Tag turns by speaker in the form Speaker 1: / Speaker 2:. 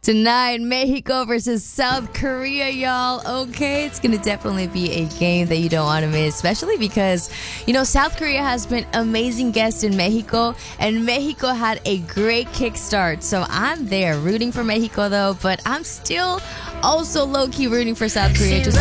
Speaker 1: Tonight, Mexico versus South Korea, y'all. Okay, it's going to definitely be a game that you don't want to miss, especially because, South Korea has been amazing guests in Mexico, and Mexico had a great kickstart. So I'm there rooting for Mexico, though, but I'm still also low-key rooting for South Korea just